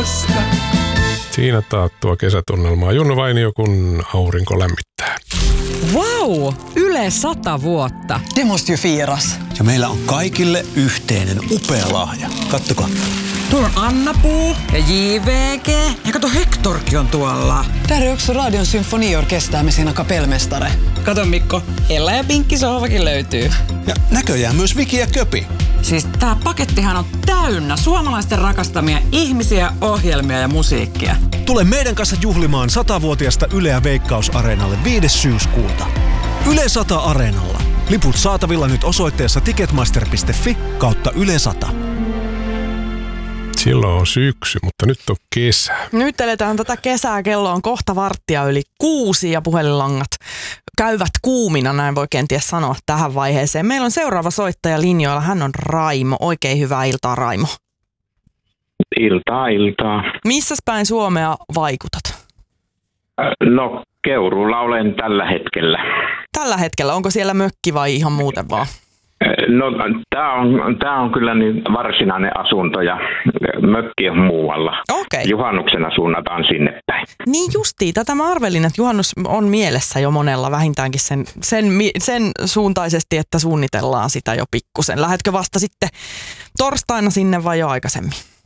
Siinä taattua kesätunnelmaa. Junno Vainio, kun aurinko lämmittää. Vau! Yle 100 vuotta. Det måste ju firas. Ja meillä on kaikille yhteinen upea lahja. Kattokaa. Tuolla on Anna-Puu ja JVG. Ja kato, Hektorkin on tuolla. Där är också Radion symfoniorkester med sina kapellmästare. Kato Mikko, Ella ja Pinkki sohvakin löytyy. Ja näköjään myös Viki ja Köpi. Siis tää pakettihan on täynnä suomalaisten rakastamia ihmisiä, ohjelmia ja musiikkia. Tule meidän kanssa juhlimaan 100-vuotiasta Yleä Veikkaus-areenalle 5. syyskuuta. Yle 100 Areenalla. Liput saatavilla nyt osoitteessa ticketmaster.fi/Yle 100. Silloin on syksy, mutta nyt on kesä. Nyt eletään tätä kesää. Kello on kohta 6:15 ja puhelinlangat käyvät kuumina, näin voi kenties sanoa tähän vaiheeseen. Meillä on seuraava soittaja linjoilla. Hän on Raimo. Oikein hyvää iltaa, Raimo. Iltaa. Missäs päin Suomea vaikutat? No, Keuruulla olen tällä hetkellä. Tällä hetkellä? Onko siellä mökki vai ihan muuten vaan? No, tää on kyllä niin varsinainen asunto ja mökki on muualla. Okei. Juhannuksena suunnataan sinne päin. Niin justiin, tätä mä arvelin, että juhannus on mielessä jo monella vähintäänkin sen suuntaisesti, että suunnitellaan sitä jo pikkusen. Lähetkö vasta sitten torstaina sinne vai jo aikaisemmin?